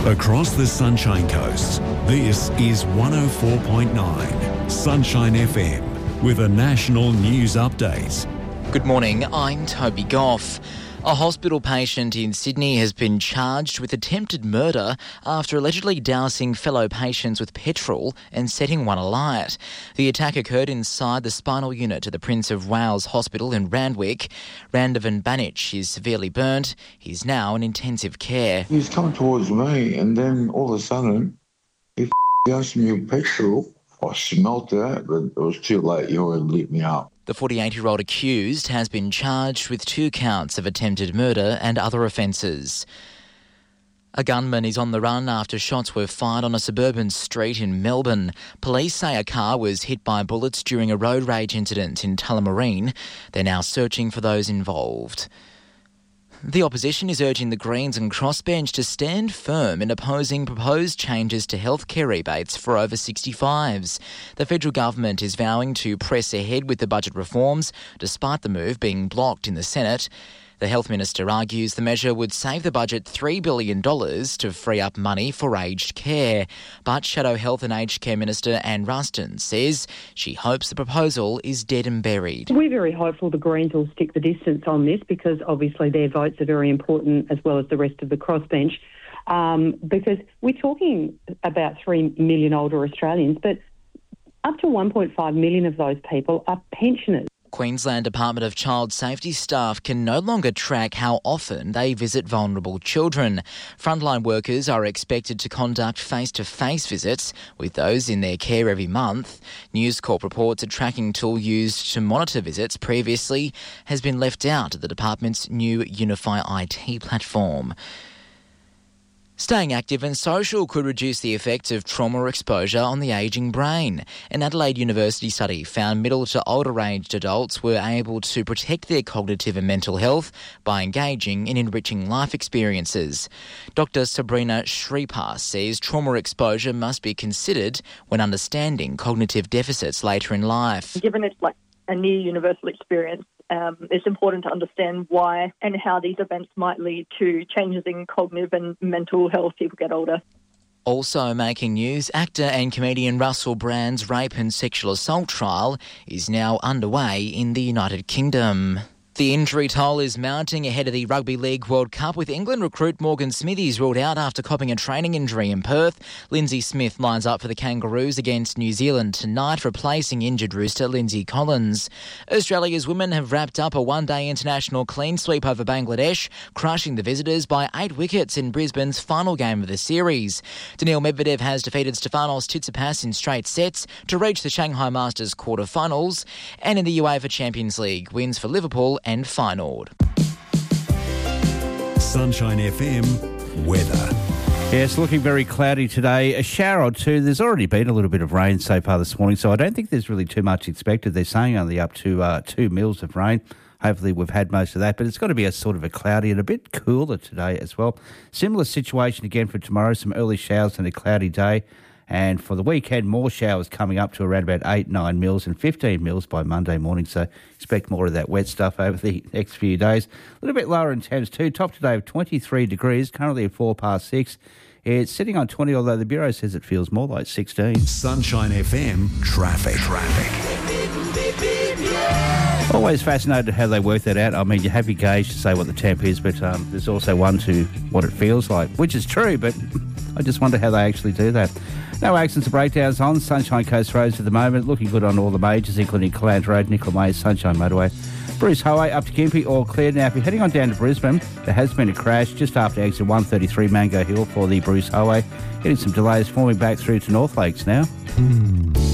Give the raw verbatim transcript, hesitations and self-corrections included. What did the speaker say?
Across the Sunshine Coast, this is one oh four point nine Sunshine F M with a national news update. Good morning, I'm Toby Goff. A hospital patient in Sydney has been charged with attempted murder after allegedly dousing fellow patients with petrol and setting one alight. The attack occurred inside the spinal unit at the Prince of Wales Hospital in Randwick. Randovan Banich is severely burnt. He's now in intensive care. He was coming towards me and then all of a sudden he doused me with petrol. I smelt that, but it was too late. He already lit me up. The forty-eight-year-old accused has been charged with two counts of attempted murder and other offences. A gunman is on the run after shots were fired on a suburban street in Melbourne. Police say a car was hit by bullets during a road rage incident in Tullamarine. They're now searching for those involved. The opposition is urging the Greens and Crossbench to stand firm in opposing proposed changes to healthcare rebates for over sixty-fives. The federal government is vowing to press ahead with the budget reforms, despite the move being blocked in the Senate. The Health Minister argues the measure would save the budget three billion dollars to free up money for aged care. But Shadow Health and Aged Care Minister Anne Ruston says she hopes the proposal is dead and buried. We're very hopeful the Greens will stick the distance on this because obviously their votes are very important as well as the rest of the crossbench. Um, because we're talking about three million older Australians, but up to one point five million of those people are pensioners. Queensland Department of Child Safety staff can no longer track how often they visit vulnerable children. Frontline workers are expected to conduct face-to-face visits with those in their care every month. News Corp reports a tracking tool used to monitor visits previously has been left out of the department's new Unify I T platform. Staying active and social could reduce the effects of trauma exposure on the ageing brain. An Adelaide University study found middle to older aged adults were able to protect their cognitive and mental health by engaging in enriching life experiences. Doctor Sabrina Shripar says trauma exposure must be considered when understanding cognitive deficits later in life. Given it's like a near universal experience, Um, it's important to understand why and how these events might lead to changes in cognitive and mental health as people get older. Also making news, actor and comedian Russell Brand's rape and sexual assault trial is now underway in the United Kingdom. The injury toll is mounting ahead of the Rugby League World Cup, with England recruit Morgan Smithies ruled out after copping a training injury in Perth. Lindsay Smith lines up for the Kangaroos against New Zealand tonight, replacing injured rooster Lindsay Collins. Australia's women have wrapped up a one-day international clean sweep over Bangladesh, crushing the visitors by eight wickets in Brisbane's final game of the series. Daniil Medvedev has defeated Stefanos Tsitsipas in straight sets to reach the Shanghai Masters quarter-finals. And in the UEFA Champions League, wins for Liverpool and Feyenoord. Sunshine F M weather. Yeah, it's looking very cloudy today. A shower or two. There's already been a little bit of rain so far this morning, so I don't think there's really too much expected. They're saying only up to uh, two mils of rain. Hopefully we've had most of that, but it's got to be a sort of a cloudy and a bit cooler today as well. Similar situation again for tomorrow, some early showers and a cloudy day. And for the weekend, more showers coming up to around about eight, nine mils and fifteen mils by Monday morning. So expect more of that wet stuff over the next few days. A little bit lower in temps too. Top today of twenty-three degrees, currently at four past six. It's sitting on twenty, although the Bureau says it feels more like sixteen. Sunshine F M traffic. Traffic. Always fascinated how they work that out. I mean, you have your gauge to say what the temp is, but um, there's also one to what it feels like, which is true, but I just wonder how they actually do that. No accidents or breakdowns on Sunshine Coast roads at the moment. Looking good on all the majors, including Calandra Road, Nickel Mays, Sunshine Motorway, Bruce Highway up to Gympie, all clear. Now, if you're heading on down to Brisbane, there has been a crash just after exit one thirty-three Mango Hill for the Bruce Highway. Getting some delays forming back through to North Lakes now.